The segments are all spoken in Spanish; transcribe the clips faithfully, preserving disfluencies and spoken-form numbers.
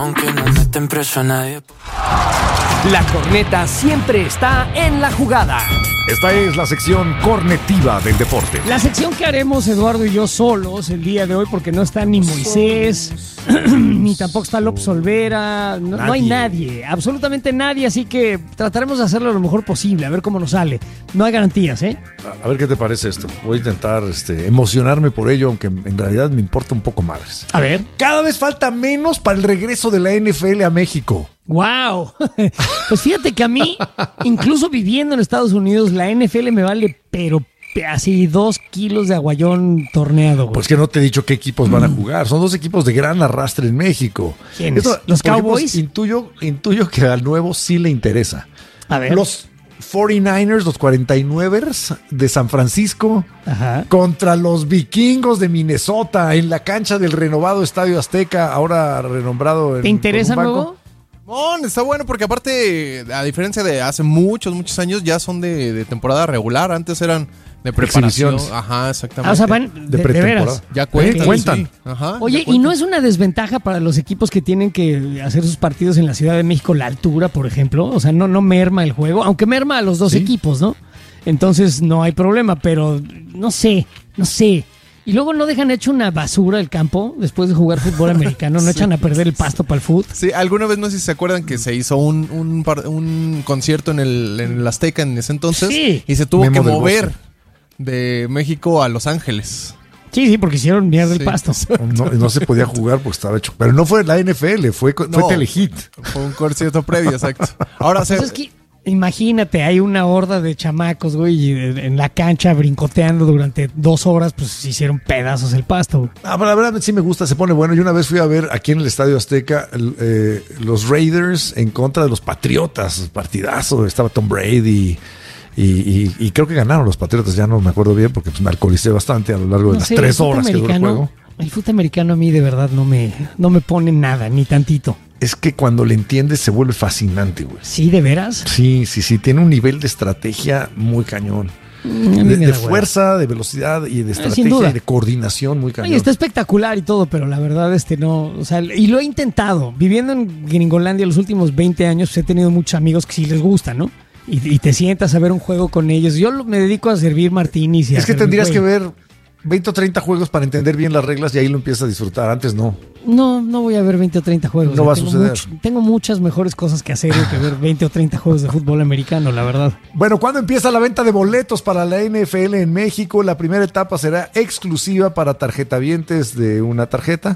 Aunque no meten preso a nadie. La corneta siempre está en la jugada. Esta es la sección cornetiva del deporte. La sección que haremos Eduardo y yo solos el día de hoy, porque no está ni Moisés, ni tampoco está López Olvera, no, no hay nadie, absolutamente nadie, así que trataremos de hacerlo lo mejor posible, a ver cómo nos sale. No hay garantías, ¿eh? A ver qué te parece esto. Voy a intentar este, emocionarme por ello, aunque en realidad me importa un poco más. A ver. Cada vez falta menos para el regreso de la N F L a México. ¡Wow! Pues fíjate que a mí, incluso viviendo en Estados Unidos, la N F L me vale, pero así dos kilos de aguayón torneado. Güey. Pues que no te he dicho qué equipos van a jugar. Son dos equipos de gran arrastre en México. ¿Quiénes? Esto, ¿Los Cowboys? Ejemplo, intuyo, intuyo que al nuevo sí le interesa. A ver. Los cuarenta y nueve ers, los cuarenta y nueve ers de San Francisco, ajá, contra los vikingos de Minnesota en la cancha del renovado Estadio Azteca, ahora renombrado en, ¿te interesa, nuevo? Mon, está bueno porque aparte, a diferencia de hace muchos, muchos años, ya son de, de temporada regular. Antes eran de preparación. Ajá, exactamente. Ah, o sea, van de, de, de veras. Ya cuentan. ¿Eh? Cuentan. Sí. Ajá, oye, cuentan. ¿y no es una desventaja para los equipos que tienen que hacer sus partidos en la Ciudad de México la altura, por ejemplo? O sea, no, no merma el juego, aunque merma a los dos ¿sí? equipos, ¿no? Entonces no hay problema, pero no sé, no sé. Y luego no dejan hecho una basura el campo después de jugar fútbol americano, no sí, echan a perder el pasto para el fútbol. Sí, alguna vez no sé si se acuerdan que se hizo un, un, un concierto en el, en el Azteca en ese entonces sí. y se tuvo Memo que mover Bosque. De México a Los Ángeles. Sí, sí, porque hicieron mierda sí. el pasto. No, no se podía jugar porque estaba hecho. Pero no fue la N F L, fue, fue no, Telehit. Fue un concierto previo, exacto. Ahora se... Pues es que imagínate, hay una horda de chamacos, güey, en la cancha brincoteando durante dos horas, pues se hicieron pedazos el pasto, güey. Ah, pero la verdad sí me gusta, se pone bueno. Yo una vez fui a ver aquí en el Estadio Azteca eh, los Raiders en contra de los Patriotas, partidazo, estaba Tom Brady y, y, y creo que ganaron los Patriotas, ya no me acuerdo bien porque pues, me alcoholicé bastante a lo largo de no las sé, tres horas que duró el juego. El fútbol americano a mí de verdad no me, no me pone nada, ni tantito. Es que cuando le entiendes se vuelve fascinante, güey. ¿Sí, de veras? Sí, sí, sí. Tiene un nivel de estrategia muy cañón. Mm, de de fuerza, de velocidad y de estrategia y de coordinación muy cañón. Oye, está espectacular y todo, pero la verdad este no... O sea, y lo he intentado. Viviendo en Gringolandia los últimos veinte años, pues, he tenido muchos amigos que sí les gusta, ¿no? Y, y te sientas a ver un juego con ellos. Yo me dedico a servir martinis y es a que tendrías que ver veinte o treinta juegos para entender bien las reglas y ahí lo empiezas a disfrutar. Antes no. No, no voy a ver veinte o treinta juegos. No va a tengo suceder. Mucho, tengo muchas mejores cosas que hacer que ver veinte o treinta juegos de fútbol americano, la verdad. Bueno, ¿cuándo empieza la venta de boletos para la N F L en México? La primera etapa será exclusiva para tarjetavientes de una tarjeta.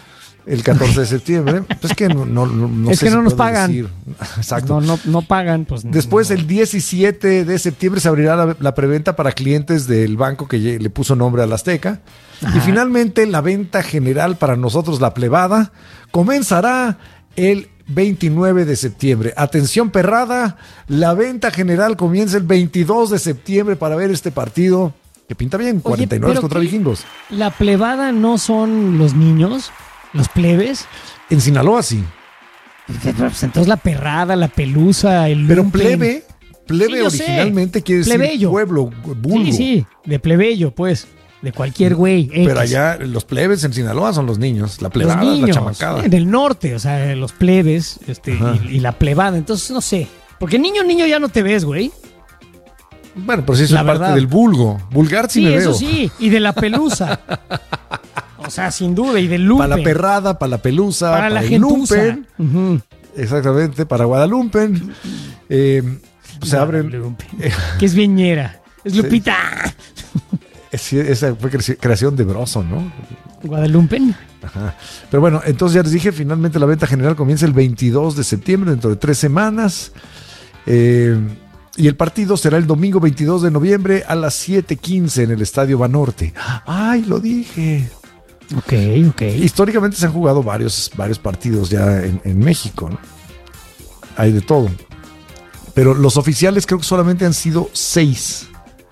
El catorce de septiembre. Pues que no, no, no es sé que no si nos puedo pagan. Decir. Exacto. No, no, no pagan. Pues, Después, no. el diecisiete de septiembre, se abrirá la, la preventa para clientes del banco que le puso nombre al Azteca. Ajá. Y finalmente, la venta general para nosotros, la plebada, comenzará el veintinueve de septiembre. Atención, perrada. La venta general comienza el veintidós de septiembre para ver este partido que pinta bien. Oye, cuarenta y nueve contra vikingos. ¿La plebada no son los niños? ¿Los plebes? En Sinaloa sí. Pues entonces la perrada, la pelusa, el Pero lumpen. plebe, plebe sí, originalmente sé. quiere decir plebeyo. Pueblo, vulgo. Sí, sí, de plebeyo, pues. De cualquier güey. Pero allá los plebes en Sinaloa son los niños. La plebada, los niños, la chamancada. En el norte, o sea, los plebes este, y, y la plebada. Entonces, no sé. Porque niño, niño ya no te ves, güey. Bueno, pero sí eso la es verdad. parte del vulgo. Vulgar sí, sí me eso veo. Sí, y de la pelusa. O sea, sin duda, y del lumpen. Para la perrada, para la pelusa, para, para la el gentuza. lumpen. Uh-huh. Exactamente, para Guadalupe. Eh, pues se abren. Eh, que es viñera. Es Lupita. Es, esa fue creación de Broso, ¿no? Guadalupe. Ajá. Pero bueno, entonces ya les dije, finalmente la venta general comienza el veintidós de septiembre, dentro de tres semanas. Eh, y el partido será el domingo veintidós de noviembre a las siete quince en el Estadio Banorte. ¡Ay, lo dije! Ok, ok. Históricamente se han jugado varios, varios partidos ya en, en México, ¿no? Hay de todo. Pero los oficiales creo que solamente han sido seis.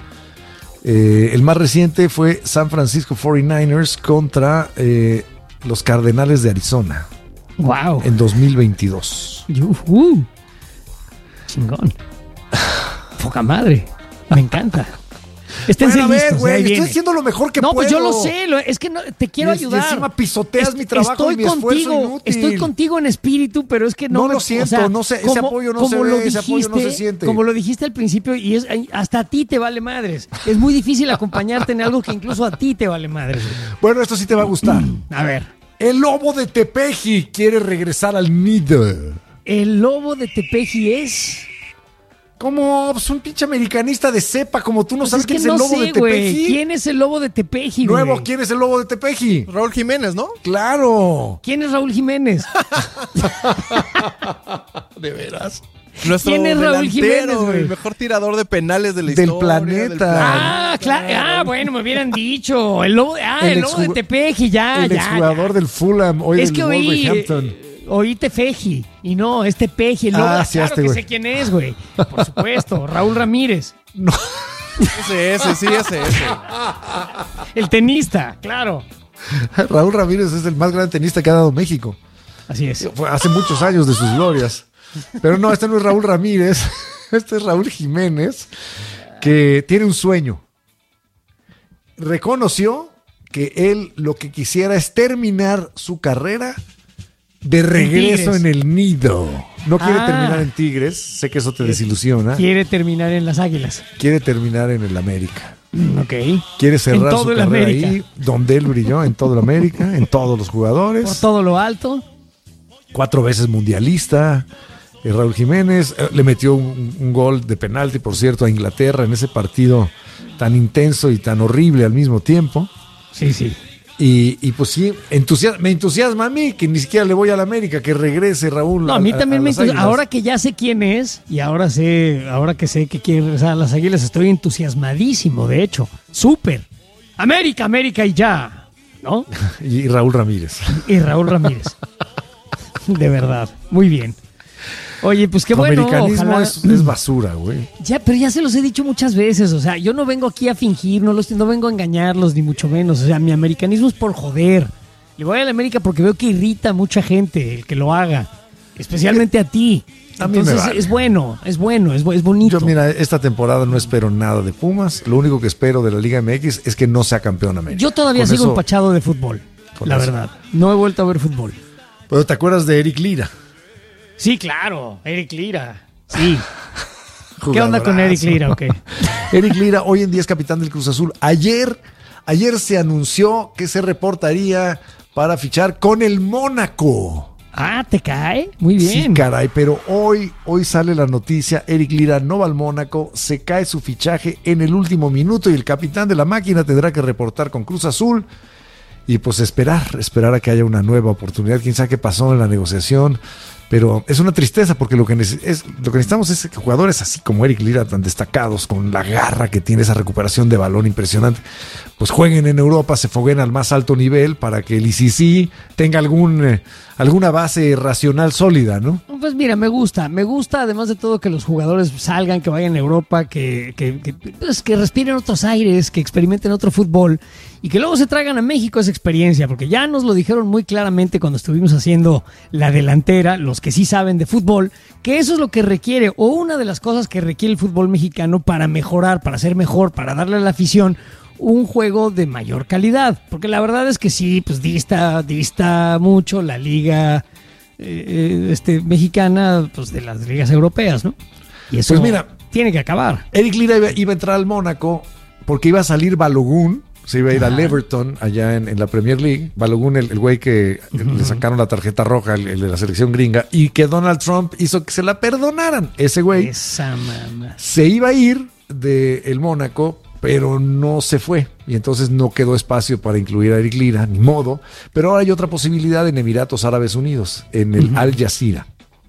Eh, el más reciente fue San Francisco cuarenta y nueve ers contra eh, los Cardenales de Arizona. Wow. En dos mil veintidós. Uh, chingón. Poca madre. Me encanta. Esténse bueno, a ver, listos, güey, ahí estoy viene. haciendo lo mejor que no, puedo. pues yo lo sé, lo- es que no, te quiero Y- y ayudar. encima pisoteas Est- mi trabajo estoy y mi esfuerzo contigo, inútil. Estoy contigo en espíritu, pero es que no No me- lo siento, o sea, no sé, ese como- apoyo no como se lo ve, ese apoyo no se dijiste- siente. Como lo dijiste al principio, y es hasta a ti te vale madres. Es muy difícil acompañarte en algo que incluso a ti te vale madres. Bueno, esto sí te va a gustar. A ver. El lobo de Tepeji quiere regresar al nido. El lobo de Tepeji es... Como pues, un pinche americanista de cepa, como tú no Pues sabes es que quién es no el lobo sé, de güey. Tepeji. ¿Quién es el lobo de Tepeji, güey? Nuevo, ¿quién es el lobo de Tepeji? Raúl Jiménez, ¿no? Claro. ¿Quién es Raúl Jiménez? De veras. Nuestro ¿Quién es Raúl delantero, Jiménez, güey? el mejor tirador de penales de la Del historia. planeta. Ah, claro. Ah, bueno, me hubieran dicho. El lobo de, ah, el, El lobo de exjug- Tepeji, ya, el ya. exjugador ya. del Fulham, hoy Es del que oí, Wolverhampton. eh, oí Tepeji y no, es Tepeji. El lobo, Ah, ah, sí, claro este, que güey. sé quién es, güey. Por supuesto, Raúl Ramírez. No. Ese, ese, sí, ese, ese. El tenista, claro. Raúl Ramírez es el más gran tenista que ha dado México. Así es. Fue hace muchos años de sus glorias. Pero no, este no es Raúl Ramírez. Este es Raúl Jiménez, que tiene un sueño. Reconoció que él lo que quisiera es terminar su carrera de regreso Tigres. en el nido. No quiere Ah. terminar en Tigres, sé que eso te desilusiona. Quiere terminar en las Águilas. Quiere terminar en el América. Mm, Ok. Quiere cerrar En todo su el carrera América. ahí, donde él brilló, en todo el América, en todos los jugadores. Por todo lo alto. Cuatro veces mundialista. Eh, Raúl Jiménez eh, le metió un, un gol de penalti, por cierto, a Inglaterra en ese partido tan intenso y tan horrible al mismo tiempo. Sí, sí. Y, y pues sí, entusiasma, me entusiasma a mí que ni siquiera le voy a la América, que regrese Raúl. No, a mí también me las entusiasma. Águilas. Ahora que ya sé quién es y ahora sé, ahora que sé que quiere regresar a las Águilas, estoy entusiasmadísimo, de hecho. Súper. América, América y ya. ¿No? Y Raúl Ramírez. Y Raúl Ramírez. De verdad. Muy bien. Oye, pues qué Tu bueno. americanismo Ojalá. es, es basura, güey. Ya, pero ya se los he dicho muchas veces. O sea, yo no vengo aquí a fingir, no, los, no vengo a engañarlos, ni mucho menos. O sea, mi americanismo es por joder. Le voy a la América porque veo que irrita a mucha gente el que lo haga. Especialmente a ti. A mí me Entonces vale. es bueno, es bueno, es, bu- es bonito. Yo, mira, esta temporada no espero nada de Pumas. Lo único que espero de la Liga M X es que no sea campeón América. Yo todavía Con sigo eso- empachado de fútbol, con la eso. verdad. No he vuelto a ver fútbol. Pero ¿te acuerdas de Eric Lira? Sí, claro, Eric Lira. Sí. ¿Qué Jugadorazo. onda con Eric Lira? Ok. Eric Lira hoy en día es capitán del Cruz Azul. Ayer, ayer se anunció que se reportaría para fichar con el Mónaco. Ah, ¿te cae? Muy bien. Sí, caray, pero hoy, hoy sale la noticia, Eric Lira no va al Mónaco, se cae su fichaje en el último minuto y el capitán de la máquina tendrá que reportar con Cruz Azul y pues esperar, esperar a que haya una nueva oportunidad. Quién sabe qué pasó en la negociación, pero es una tristeza porque lo que, neces- es, lo que necesitamos es que jugadores así como Eric Lira, tan destacados, con la garra que tiene, esa recuperación de balón impresionante, pues jueguen en Europa, se fogueen al más alto nivel para que el I C C tenga algún, eh, alguna base racional sólida, ¿no? Pues mira, me gusta, me gusta además de todo que los jugadores salgan, que vayan a Europa, que, que, que, pues, que respiren otros aires, que experimenten otro fútbol y que luego se traigan a México esa experiencia, porque ya nos lo dijeron muy claramente cuando estuvimos haciendo la delantera, los que sí saben de fútbol, que eso es lo que requiere o una de las cosas que requiere el fútbol mexicano para mejorar, para ser mejor, para darle a la afición un juego de mayor calidad, porque la verdad es que sí, pues dista, dista mucho la liga eh, este, mexicana pues de las ligas europeas, ¿no? Y eso Pues mira, tiene que acabar. Eric Lira iba, iba a entrar al Mónaco porque iba a salir Balogun, se iba a ir al Everton allá en, en la Premier League. Balogun, el, el güey que le sacaron la tarjeta roja, el, el de la selección gringa, y que Donald Trump hizo que se la perdonaran. Ese güey Esa mamá. se iba a ir del Mónaco, pero no se fue. Y entonces no quedó espacio para incluir a Eric Lira, ni modo. Pero ahora hay otra posibilidad en Emiratos Árabes Unidos, en el Al Jazeera.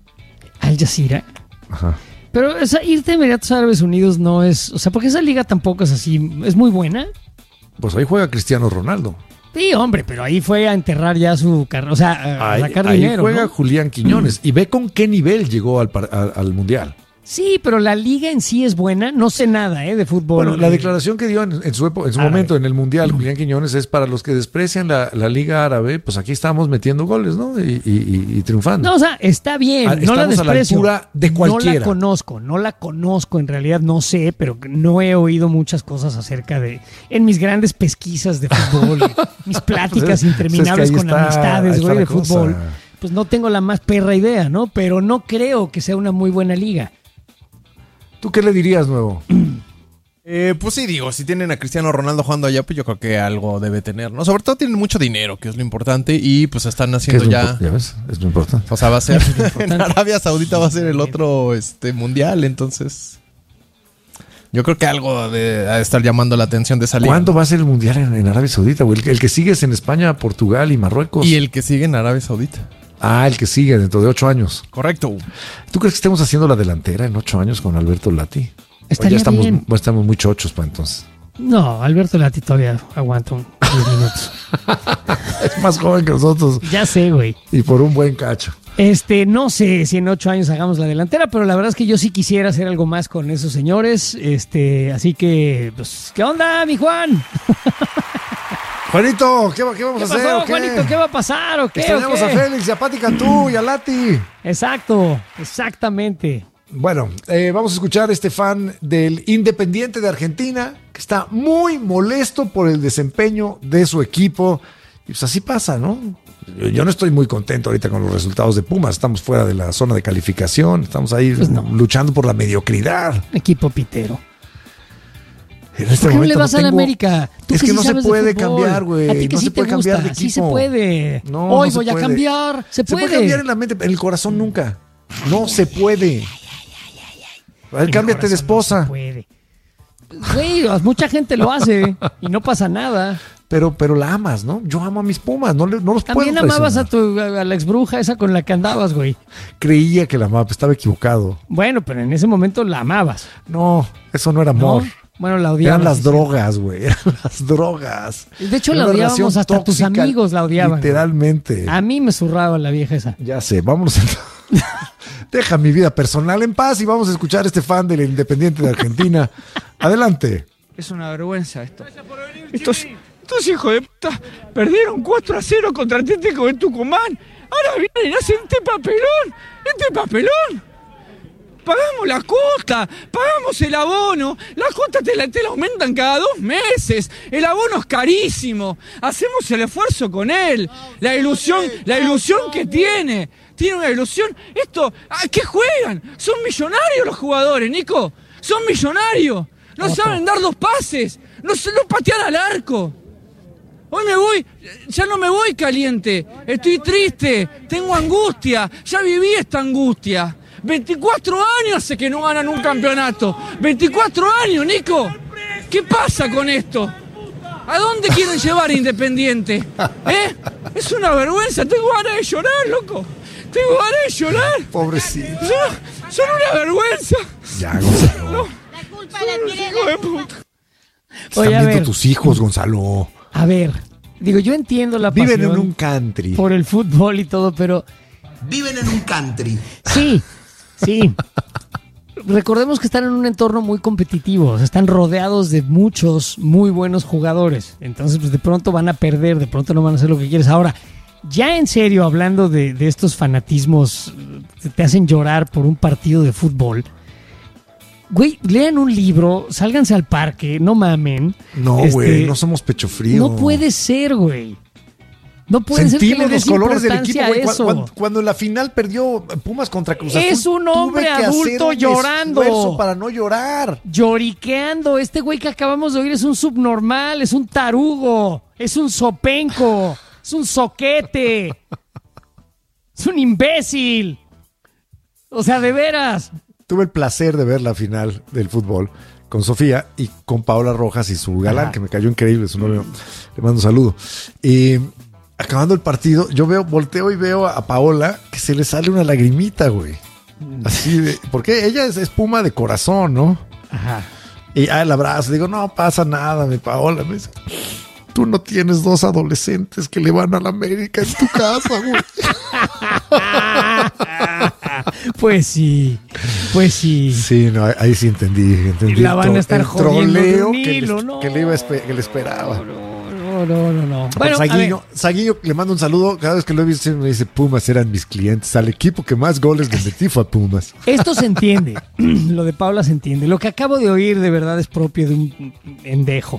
Al Jazeera. Ajá. Pero esa, irte a Emiratos Árabes Unidos no es, o sea, porque esa liga tampoco es así, es muy buena. Pues ahí juega Cristiano Ronaldo. Sí, hombre, pero ahí fue a enterrar ya su carrera, o sea, a Ahí, sacar ahí dinero. juega ¿no? Julián Quiñones. Y ve con qué nivel llegó al, par- al, al Mundial. Sí, pero la liga en sí es buena. No sé nada ¿eh? de fútbol. Bueno, la declaración que dio en, en su, epo, en su momento en el Mundial, Julián Quiñones, es para los que desprecian la, la Liga Árabe, pues aquí estamos metiendo goles, ¿no? Y, y, y, y triunfando. No, o sea, está bien. Ah, no la desprecio. A la altura de cualquiera. No la conozco, no la conozco. En realidad no sé, pero no he oído muchas cosas acerca de... En mis grandes pesquisas de fútbol, mis pláticas interminables es que con está, amistades, güey, de cosa. fútbol. Pues no tengo la más perra idea, ¿no? Pero no creo que sea una muy buena liga. ¿Tú qué le dirías, Nuevo? Eh, pues sí, digo, si tienen a Cristiano Ronaldo jugando allá, pues yo creo que algo debe tener, ¿no? Sobre todo tienen mucho dinero, que es lo importante, y pues están haciendo ya... Ya ves, es lo importante. O sea, va a ser... en Arabia Saudita va a ser el otro este mundial, entonces... Yo creo que algo de, de estar llamando la atención de esa liga. ¿Cuándo va a ser el mundial en, en Arabia Saudita, güey? El, el que sigue es en España, Portugal y Marruecos. Y el que sigue en Arabia Saudita. Ah, el que sigue dentro de ocho años. Correcto. ¿Tú crees que estemos haciendo la delantera en ocho años con Alberto Lati? Estaría o ya estamos, bien. estamos muy chochos para entonces. No, Alberto Lati todavía aguanta un diez minutos. Es más joven que nosotros. Ya sé, güey. Y por un buen cacho. Este, no sé si en ocho años hagamos la delantera, pero la verdad es que yo sí quisiera hacer algo más con esos señores. Este, así que, pues, ¿qué onda, mi Juan? Juanito, ¿qué, qué vamos ¿Qué a pasó, hacer? ¿o qué? Juanito? ¿Qué va a pasar o qué? Extrañamos ¿o qué? a Félix y a Pati Cantú y a Lati. Exacto, exactamente. Bueno, eh, vamos a escuchar a este fan del Independiente de Argentina que está muy molesto por el desempeño de su equipo. Y pues así pasa, ¿no? Yo, yo no estoy muy contento ahorita con los resultados de Pumas. Estamos fuera de la zona de calificación. Estamos ahí pues no. luchando por la mediocridad. Equipo pitero. En este ¿Por qué no le momento vas no a la tengo... América? Tú es que que sí no se sabes de puede fútbol. cambiar, güey. A ti que no sí se puede te gusta. cambiar de equipo. Sí se puede. No, Hoy no se voy puede. a cambiar. Se, Se puede. puede cambiar en la mente, en el corazón nunca. No se puede. A ver, cámbiate de esposa. No se puede. Güey, mucha gente lo hace y no pasa nada. Pero, pero la amas, ¿no? Yo amo a mis Pumas, no, le, no los puedo También amabas a tu a la exbruja esa con la que andabas, güey. Creía que la amaba, pero estaba equivocado. Bueno, pero en ese momento la amabas. No, eso no era amor. ¿No? Bueno, la odiabas. Eran las sí, drogas, güey. Eran las drogas. De hecho, Era la una odiábamos, relación hasta tus tóxica, amigos la odiaban. Literalmente. Güey. A mí me zurraba la vieja esa. Ya sé, vámonos. Deja mi vida personal en paz y vamos a escuchar a este fan del Independiente de Argentina. Adelante. Es una vergüenza esto. Estos, estos hijos de puta perdieron cuatro a cero contra Atlético de Tucumán. Ahora vienen y hacen este papelón. Este papelón. Pagamos la cuota, pagamos el abono. La cuota te la, te la aumentan cada dos meses. El abono es carísimo. Hacemos el esfuerzo con él. La ilusión, la ilusión que tiene. Tiene una ilusión. Esto, ¿a qué juegan? Son millonarios los jugadores, Nico. Son millonarios. No saben dar dos pases. No, no patear al arco. Hoy me voy, ya no me voy caliente. Estoy triste, tengo angustia. Ya viví esta angustia. veinticuatro años hace que no ganan un campeonato. veinticuatro años, Nico. ¿Qué pasa con esto? ¿A dónde quieren llevar a Independiente? ¿Eh? Es una vergüenza. Tengo ganas de llorar, loco. Tengo ganas de llorar. Pobrecito. Son, son una vergüenza. Ya, Gonzalo. No. Hijo de puta. Están Oye, a viendo ver. tus hijos, Gonzalo. A ver, digo, yo entiendo la Viven pasión en un country. por el fútbol y todo, pero Viven en un country. sí, sí. Recordemos que están en un entorno muy competitivo, o sea, están rodeados de muchos muy buenos jugadores. Entonces, pues de pronto van a perder, de pronto no van a hacer lo que quieres. Ahora, ya en serio, hablando de, de estos fanatismos que te hacen llorar por un partido de fútbol, güey, lean un libro, sálganse al parque, no mamen. No, Este, güey, no somos pecho frío. No puede ser, güey. No puede ser que Sentimos le des los colores del equipo, importancia güey. a Cu- eso. Cuando, cuando en la final perdió Pumas contra Cruz Azul, Es un hombre tuve que adulto hacer un llorando. esfuerzo para no llorar. Lloriqueando. Este güey que acabamos de oír es un subnormal, es un tarugo, es un sopenco, es un soquete, es un imbécil. O sea, de veras. Tuve el placer de ver la final del fútbol con Sofía y con Paola Rojas y su galán, Ajá. que me cayó increíble, su novio. Le mando un saludo. Y acabando el partido, yo veo, volteo y veo a Paola que se le sale una lagrimita, güey. Así de, porque ella es, es Puma de corazón, ¿no? Ajá. Y ah, el abrazo, digo, no pasa nada, mi Paola. Me dice, tú no tienes dos adolescentes que le van a la América en tu casa, güey. Pues sí, Pues sí. Sí, no, ahí sí entendí. entendí la van a estar el jodiendo de un que, hilo, le, no. que le, iba a espe- que le esperaba. No, no, no, no. Bueno, Saguiño, Saguiño, le mando un saludo. Cada vez que lo he visto me dice, Pumas eran mis clientes. Al equipo que más goles le metí fue a Pumas. Esto se entiende. Lo de Paula se entiende. Lo que acabo de oír de verdad es propio de un endejo.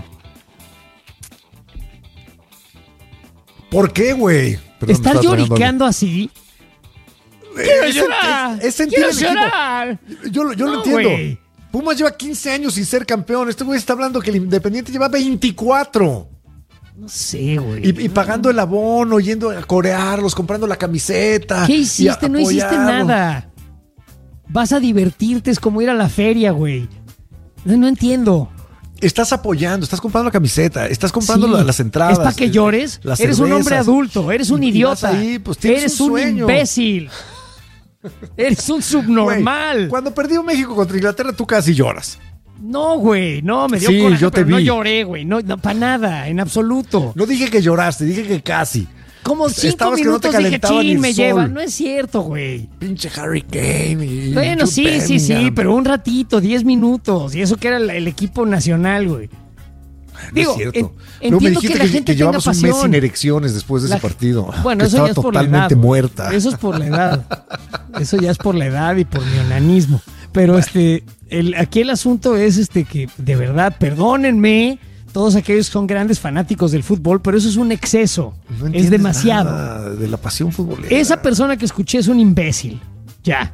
¿Por qué, güey? ¿Estar lloriqueando así? ¡Quiero es llorar! Es sentir ¡Quiero el llorar! equipo. Yo, yo no, lo entiendo. Wey. Pumas lleva quince años sin ser campeón. Este güey está hablando que el Independiente lleva veinticuatro. No sé, güey. Y, y pagando el abono, yendo a corearlos, comprando la camiseta. ¿Qué hiciste? No hiciste nada. Vas a divertirte, es como ir a la feria, güey. No, no entiendo. Estás apoyando, estás comprando la camiseta, estás comprando sí, la, las entradas. ¿Es para que llores? Eres cervezas. Un hombre adulto, eres un idiota. Ahí, pues eres un, un imbécil. Eres un subnormal. Güey, cuando perdió México contra Inglaterra, tú casi lloras. No, güey, no, me dio sí, coraje, yo te pero vi. no lloré, güey, no, no para nada, en absoluto. No dije que lloraste, dije que casi. Como cinco Estabas minutos que no te dije, chin, me sol. lleva. No es cierto, güey. Pinche Harry Kane. Y bueno, Jude sí, Bellingham. sí, sí, pero un ratito, diez minutos. Y eso que era el, el equipo nacional, güey. No Digo, es cierto. En, Luego me entiendo dijiste que la que, gente que llevamos tenga un mes pasión. sin erecciones después de La, ese partido. Bueno, que eso estaba ya es por totalmente la edad, muerta. Eso es por la edad. Eso ya es por la edad y por mi onanismo. Pero bueno. este, el, aquí el asunto es este que, de verdad, perdónenme, todos aquellos que son grandes fanáticos del fútbol, pero eso es un exceso. No es demasiado. Nada de la pasión futbolera. Esa persona que escuché es un imbécil. Ya.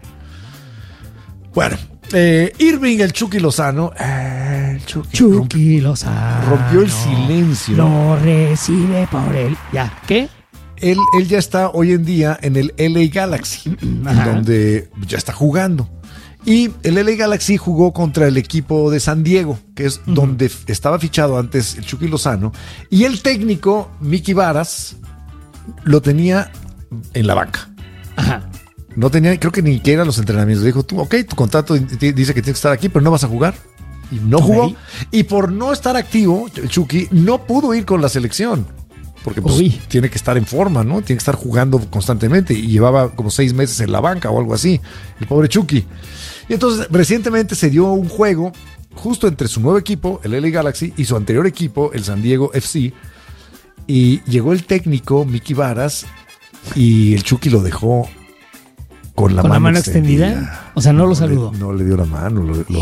Bueno, eh, Irving, el Chucky Lozano. Eh, el Chucky, Chucky Lozano. Rompió el silencio. Lo recibe por él. Ya. ¿Qué? Él, él ya está hoy en día en el L A Galaxy, donde ya está jugando. Y el L A Galaxy jugó contra el equipo de San Diego, que es uh-huh. donde estaba fichado antes el Chucky Lozano. Y el técnico, Mickey Varas, lo tenía en la banca. Ajá. No tenía, creo que ni que eran los entrenamientos. Dijo, tú, ok, tu contrato dice que tienes que estar aquí, pero no vas a jugar. Y no okay. jugó. Y por no estar activo, el Chucky no pudo ir con la selección. Porque pues, tiene que estar en forma, ¿no? Tiene que estar jugando constantemente. Y llevaba como seis meses en la banca o algo así. El pobre Chucky. Y entonces, recientemente se dio un juego justo entre su nuevo equipo, el L A Galaxy, y su anterior equipo, el San Diego F C. Y llegó el técnico, Mickey Varas, y el Chucky lo dejó con la, ¿Con mano, la mano extendida. extendida. O sea, no, no lo saludó. Le, no le dio la mano, lo, lo,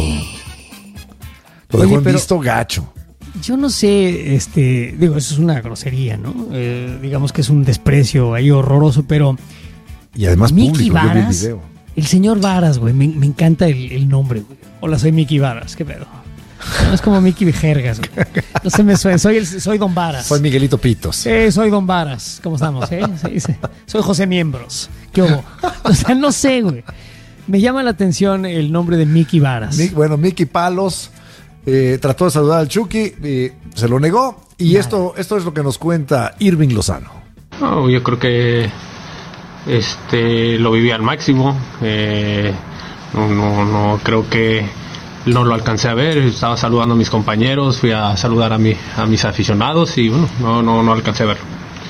lo dejó en visto gacho. Yo no sé, este, digo, eso es una grosería, ¿no? Eh, digamos que es un desprecio ahí horroroso, pero... Y además Mickey público, Varas, yo vi el video. El señor Varas, güey, me, me encanta el, el nombre, güey. Hola, soy Mickey Varas, ¿qué pedo? No es como Mickey Vijergas, güey. No se me suena, soy, el, soy Don Varas. Soy Miguelito Pitos. Eh, soy Don Varas, ¿cómo estamos? Eh? Sí, sí. Soy José Miembros. ¿Qué hubo? O sea, no sé, güey. Me llama la atención el nombre de Mickey Varas. Mi, bueno, Mickey Palos eh, trató de saludar al Chucky, eh, se lo negó. Y esto, esto es lo que nos cuenta Irving Lozano. Oh, yo creo que este lo viví al máximo. Eh, no, no, no creo que no lo alcancé a ver. Estaba saludando a mis compañeros, fui a saludar a, mi, a mis aficionados y bueno, no, no, no alcancé a verlo.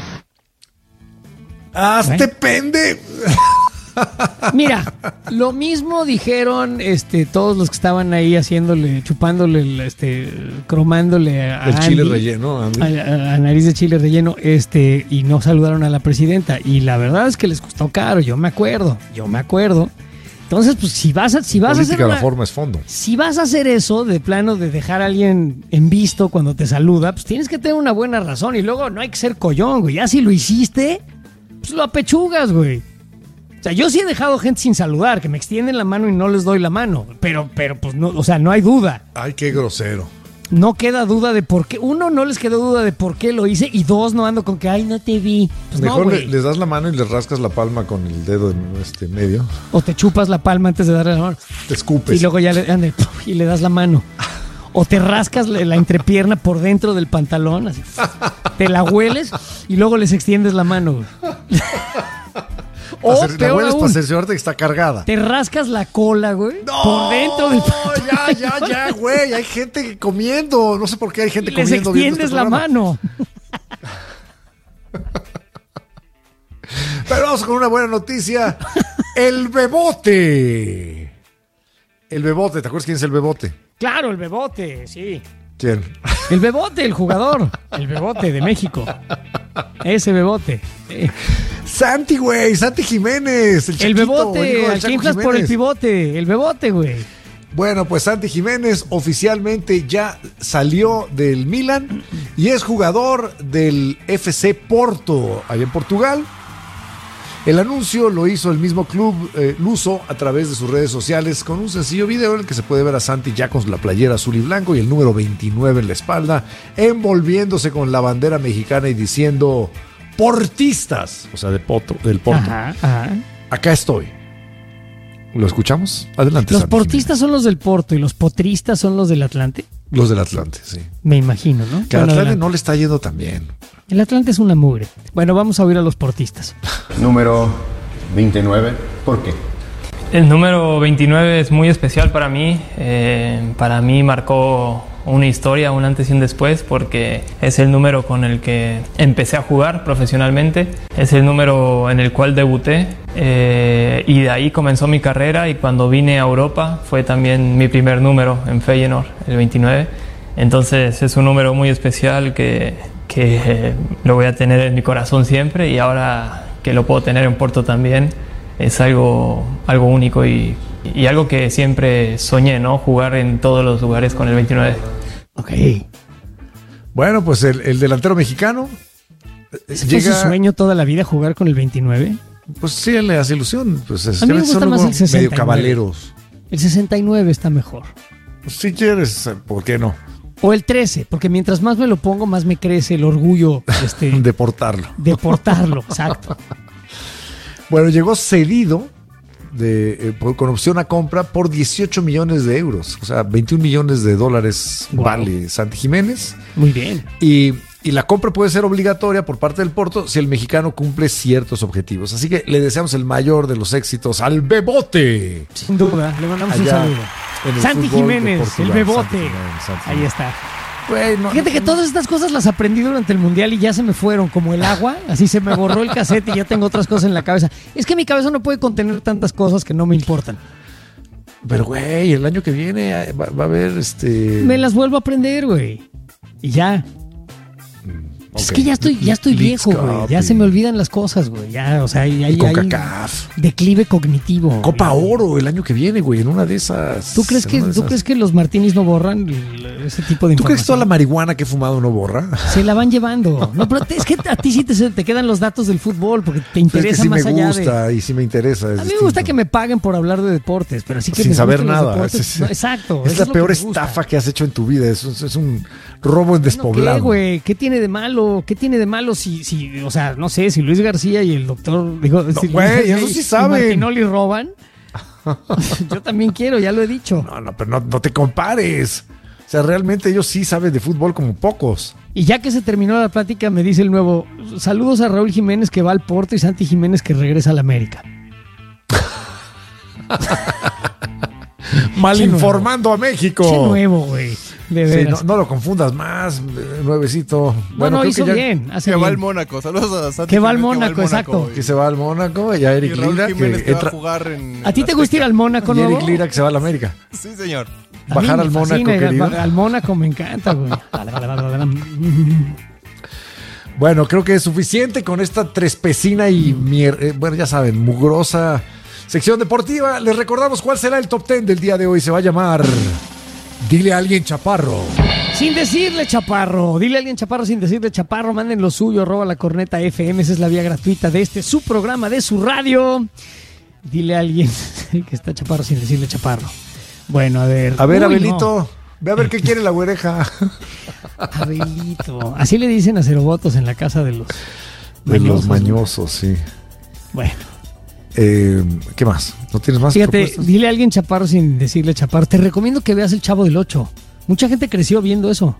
¡Hazte pende! Mira, lo mismo dijeron este, todos los que estaban ahí haciéndole, chupándole, este, cromándole a el Andy, chile relleno, Andy. A, a, a nariz de chile relleno, este, y no saludaron a la presidenta. Y la verdad es que les costó caro, yo me acuerdo, yo me acuerdo. Entonces, pues si vas a, si vas política, a hacer una, la forma es fondo. Si vas a hacer eso, de plano de dejar a alguien en visto cuando te saluda, pues tienes que tener una buena razón. Y luego no hay que ser collón, güey. Ya si lo hiciste, pues lo apechugas, güey. O sea, yo sí he dejado gente sin saludar, que me extienden la mano y no les doy la mano. Pero, pero pues no, o sea, no hay duda. Ay, qué grosero. No queda duda de por qué. Uno, no les quedó duda de por qué lo hice. Y dos, no ando con que, ay, no te vi. Pues mejor no, le, les das la mano y les rascas la palma con el dedo en este medio. O te chupas la palma antes de darle la mano. Te escupes. Y luego ya le, ande, y le das la mano. O te rascas la entrepierna por dentro del pantalón. Así, te la hueles y luego les extiendes la mano, güey. O hacer, peor la hueles aún, para cerciorarte que está cargada. Te rascas la cola, güey. No, por dentro del pantalón. Ya, ya, ya, güey. Hay gente comiendo. No sé por qué hay gente y comiendo. Les extiendes la mano. Pero vamos con una buena noticia. El Bebote. El Bebote, ¿te acuerdas quién es el Bebote? Claro, el Bebote, sí. ¿Quién? El Bebote, el jugador. El Bebote de México. Ese Bebote. Sí. Santi, güey, Santi Jiménez. El, el Chaquito, Bebote, al que inflas por el pivote. El Bebote, güey. Bueno, pues Santi Jiménez oficialmente ya salió del Milan y es jugador del F C Porto, allá en Portugal. El anuncio lo hizo el mismo club eh, luso a través de sus redes sociales con un sencillo video en el que se puede ver a Santi ya con la playera azul y blanco y el número veintinueve en la espalda, envolviéndose con la bandera mexicana y diciendo portistas, o sea, de Porto, del Porto. Ajá, ajá. Acá estoy. ¿Lo escuchamos? Adelante. Los Santi portistas Jiménez. Son los del Porto y los potristas son los del Atlante. Los del Atlante, sí. Me imagino, ¿no? Que bueno, al Atlante no le está yendo tan bien. El Atlante es una mugre. Bueno, vamos a oír a los portistas. Número veintinueve, ¿por qué? El número veintinueve es muy especial para mí. Eh, para mí marcó una historia, un antes y un después, porque es el número con el que empecé a jugar profesionalmente. Es el número en el cual debuté. Eh, y de ahí comenzó mi carrera, y cuando vine a Europa fue también mi primer número en Feyenoord, el veintinueve. Entonces es un número muy especial que, que eh, lo voy a tener en mi corazón siempre, y ahora que lo puedo tener en Porto también es algo, algo único y, y algo que siempre soñé, ¿no? Jugar en todos los lugares con el veintinueve. Ok. Bueno, pues el, el delantero mexicano ¿Ese llega... fue su sueño toda la vida, jugar con el veintinueve? Pues sí, le hace ilusión. Pues es a mí me gusta más el sesenta y nueve. Medio caballeros. El sesenta y nueve está mejor. Pues si quieres, ¿por qué no? O el trece, porque mientras más me lo pongo, más me crece el orgullo este, de portarlo. De portarlo, exacto. Bueno, llegó cedido de, eh, por, con opción a compra por dieciocho millones de euros. O sea, veintiún millones de dólares wow. Vale Santi Jiménez. Muy bien. Y, y la compra puede ser obligatoria por parte del Porto si el mexicano cumple ciertos objetivos. Así que le deseamos el mayor de los éxitos al Bebote. Sin duda, le mandamos allá un saludo. Santi Jiménez, el Bebote. Santi Jiménez, Santi Jiménez. Ahí está. Bueno, fíjate que todas estas cosas las aprendí durante el Mundial y ya se me fueron como el agua, así se me borró el cassette y ya tengo otras cosas en la cabeza. Es que mi cabeza no puede contener tantas cosas que no me importan. Pero güey, el año que viene va, va a haber este... Me las vuelvo a aprender, güey. Y ya. Okay. Es que ya estoy, ya estoy viejo, güey. Ya se me olvidan las cosas, güey. Ya, o sea, hay, hay, hay declive cognitivo. Copa güey. Oro el año que viene, güey, en una de esas. ¿Tú crees que, ¿tú esas... crees que los martinis no borran ese tipo de información? ¿Tú crees que toda la marihuana que he fumado no borra? Se la van llevando. No, pero es que a ti sí te, te quedan los datos del fútbol porque te interesa es que sí más allá me gusta de... y sí me interesa. A mí distinto. me gusta que me paguen por hablar de deportes, pero sí que sin me saber nada. Es, es, no, exacto. Es la es peor estafa que has hecho en tu vida. Es, es un robo en despoblado. ¿Qué, güey? ¿Qué tiene de malo? ¿Qué tiene de malo? Si, si, o sea, no sé, si Luis García y el doctor, digo, no, si güey, eso sí saben. Martinoli roban, yo también quiero, ya lo he dicho. No, no, pero no, no te compares. O sea, realmente ellos sí saben de fútbol como pocos. Y ya que se terminó la plática, me dice el nuevo, saludos a Raúl Jiménez que va al Porto y Santi Jiménez que regresa a la América. Mal informando a México. Qué nuevo, güey. De veras. Sí, no, no lo confundas más, nuevecito. Bueno, bueno hizo que ya, bien. Hace que bien. va al Mónaco. Saludos a Santi. Que va al Mónaco, que exacto. Y... Que se va al Mónaco y a Eric y Lira. Que, que entra... va a jugar en. ¿A ti te gusta ir al Mónaco, no? Y Eric Lira que se va a la América. Sí, señor. Bajar al Mónaco, fascina, querido. Al, al Mónaco me encanta, güey. Bueno, creo que es suficiente con esta trespecina y, mier... eh, bueno, ya saben, mugrosa sección deportiva. Les recordamos cuál será el top ten del día de hoy. Se va a llamar Dile a alguien Chaparro. Sin decirle Chaparro. Dile a alguien Chaparro sin decirle Chaparro. Manden lo suyo, arroba la corneta F M. Esa es la vía gratuita de este, su programa, de su radio. Dile a alguien que está Chaparro sin decirle Chaparro. Bueno, a ver. A ver, Uy, Abelito. No. Ve a ver qué quiere la güereja. Abelito. Así le dicen a Cerobotos en la casa de los de mañosos, los mañosos, sí. Bueno. Eh, ¿Qué más? ¿No tienes más Fíjate, propuestas? Dile a alguien Chaparro sin decirle Chaparro. Te recomiendo que veas El Chavo del Ocho. Mucha gente creció viendo eso.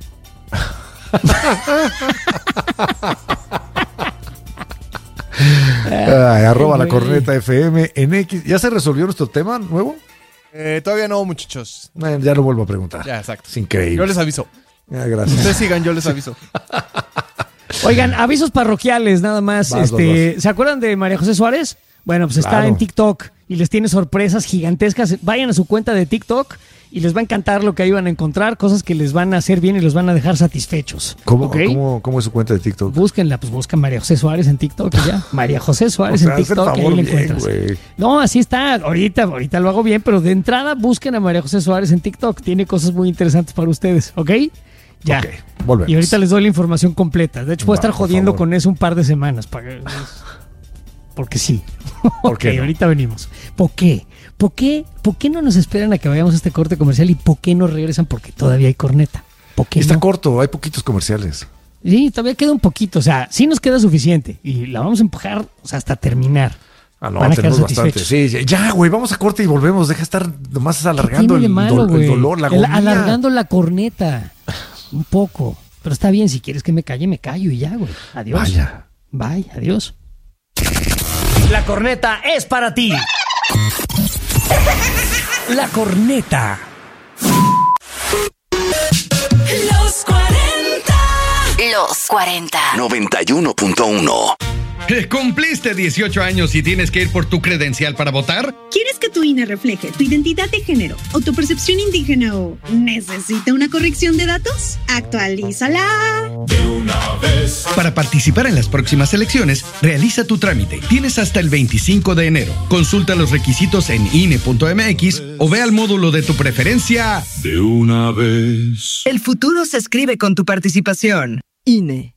Ay, arroba la corneta F M en X. ¿Ya se resolvió nuestro tema nuevo? Eh, todavía no, muchachos. Eh, ya lo vuelvo a preguntar. Ya, exacto. Es increíble. Yo les aviso. Ah, gracias. Ustedes sigan, yo les aviso. Oigan, avisos parroquiales nada más. Vas, este, vas, vas. ¿Se acuerdan de María José Suárez? Bueno, pues Claro. está en TikTok y les tiene sorpresas gigantescas. Vayan a su cuenta de TikTok y les va a encantar lo que ahí van a encontrar, cosas que les van a hacer bien y los van a dejar satisfechos. ¿Cómo, ¿okay? ¿cómo, cómo es su cuenta de TikTok? Búsquenla, pues buscan María José Suárez en TikTok y ya. María José Suárez o sea, en TikTok, favor, y ahí la encuentras. Bien, no, así está. Ahorita, ahorita lo hago bien, pero de entrada busquen a María José Suárez en TikTok. Tiene cosas muy interesantes para ustedes, ¿ok? Ya. Okay, volvemos. Y ahorita les doy la información completa. De hecho, voy a estar jodiendo con eso un par de semanas. Para... Porque sí. ¿Por qué ok, no? Ahorita venimos. ¿Por qué? ¿Por qué? ¿Por qué no nos esperan a que vayamos a este corte comercial y por qué no regresan? Porque todavía hay corneta. ¿Por qué Está no? corto, hay poquitos comerciales. Sí, todavía queda un poquito. O sea, sí nos queda suficiente. Y la vamos a empujar, o sea, hasta terminar. Ah, no, Van a tenemos quedar bastante. satisfechos. Sí, ya, güey, vamos a corte y volvemos. Deja estar nomás alargando ¿Qué tiene el, de malo, do- el dolor, la El- agonía. Alargando la corneta. Un poco. Pero está bien, si quieres que me calle, me callo y ya, güey. Adiós. Vaya. Bye, adiós. La corneta es para ti. La corneta. Los cuarenta. Los cuarenta. noventa y uno punto uno. ¿Cumpliste dieciocho años y tienes que ir por tu credencial para votar? ¿Quieres que tu I N E refleje tu identidad de género o tu percepción indígena o necesita una corrección de datos? ¡Actualízala! De una vez. Para participar en las próximas elecciones, realiza tu trámite. Tienes hasta el veinticinco de enero. Consulta los requisitos en I N E punto M X o ve al módulo de tu preferencia. De una vez. El futuro se escribe con tu participación. I N E.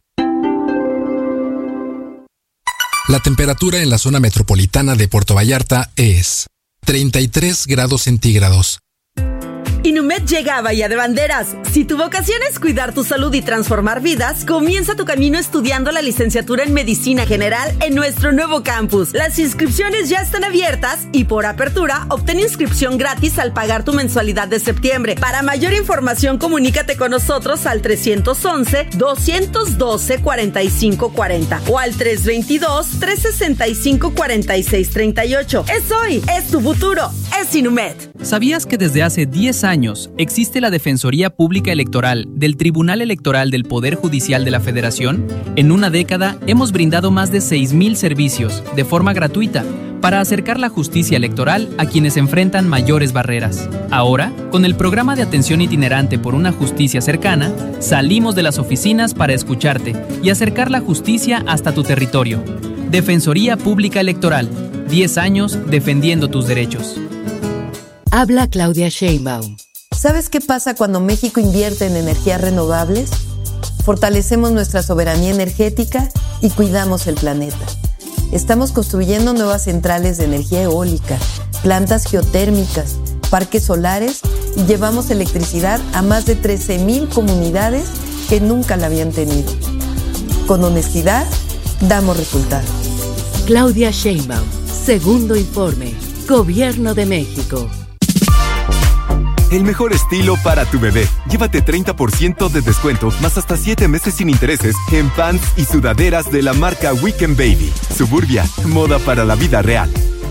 La temperatura en la zona metropolitana de Puerto Vallarta es treinta y tres grados centígrados. Inumet llega a Bahía de Banderas. Si tu vocación es cuidar tu salud y transformar vidas, comienza tu camino estudiando la licenciatura en Medicina General en nuestro nuevo campus. Las inscripciones ya están abiertas y por apertura, obtén inscripción gratis al pagar tu mensualidad de septiembre. Para mayor información, comunícate con nosotros al trescientos once, doscientos doce, cuarenta y cinco cuarenta o al trescientos veintidós, trescientos sesenta y cinco, cuarenta y seis treinta y ocho. Es hoy, es tu futuro, es Inumet. ¿Sabías que desde hace diez años existe la Defensoría Pública Electoral del Tribunal Electoral del Poder Judicial de la Federación? En una década hemos brindado más de seis mil servicios de forma gratuita para acercar la justicia electoral a quienes enfrentan mayores barreras. Ahora, con el programa de atención itinerante por una justicia cercana, salimos de las oficinas para escucharte y acercar la justicia hasta tu territorio. Defensoría Pública Electoral, diez años defendiendo tus derechos. Habla Claudia Sheinbaum. ¿Sabes qué pasa cuando México invierte en energías renovables? Fortalecemos nuestra soberanía energética y cuidamos el planeta. Estamos construyendo nuevas centrales de energía eólica, plantas geotérmicas, parques solares y llevamos electricidad a más de trece mil comunidades que nunca la habían tenido. Con honestidad, damos resultados. Claudia Sheinbaum, segundo informe, Gobierno de México. El mejor estilo para tu bebé. Llévate treinta por ciento de descuento, más hasta siete meses sin intereses en pants y sudaderas de la marca Weekend Baby. Suburbia, moda para la vida real.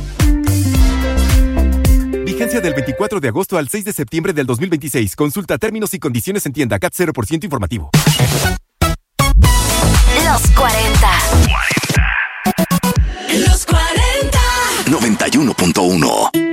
Vigencia del veinticuatro de agosto al seis de septiembre del dos mil veintiséis. Consulta términos y condiciones en tienda. C A T cero por ciento informativo. Los cuarenta. Los cuarenta. noventa y uno punto uno.